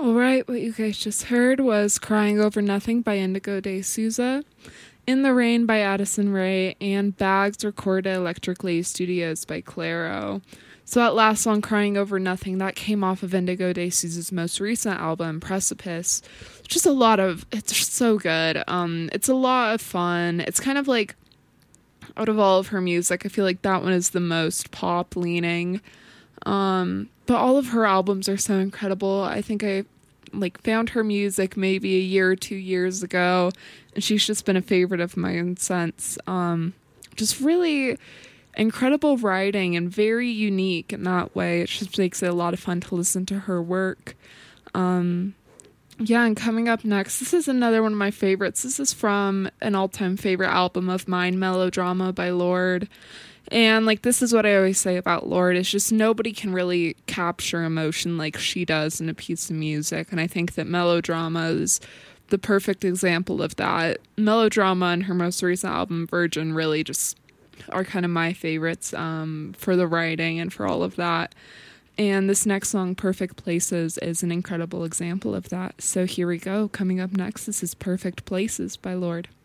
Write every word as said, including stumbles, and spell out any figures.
All right, what you guys just heard was Crying Over Nothing by Indigo De Souza, In the Rain by Addison Rae, and Bags recorded at Electric Lady Studios by Clairo. So that last song, Crying Over Nothing, that came off of Indigo De Souza's most recent album, Precipice. It's just a lot of, it's just so good. Um, it's a lot of fun. It's kind of like, out of all of her music, I feel like that one is the most pop leaning. Um, but all of her albums are so incredible. I think I like found her music maybe a year or two years ago, and she's just been a favorite of mine since. Um, just really incredible writing and very unique in that way. It just makes it a lot of fun to listen to her work. Um, yeah, and coming up next, this is another one of my favorites. This is from an all-time favorite album of mine, Melodrama by Lorde. And, like, this is what I always say about Lorde. It's just nobody can really capture emotion like she does in a piece of music. And I think that Melodrama is the perfect example of that. Melodrama and her most recent album, Virgin, really just are kind of my favorites um, for the writing and for all of that. And this next song, Perfect Places, is an incredible example of that. So here we go. Coming up next, this is Perfect Places by Lorde.